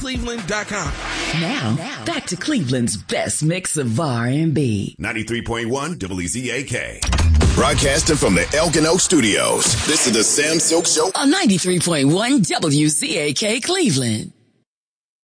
Cleveland.com. Now, back to Cleveland's best mix of R&B. 93.1 WZAK. Broadcasting from the Elgin Oak Studios. This is the Sam Silk Show On 93.1 WZAK Cleveland.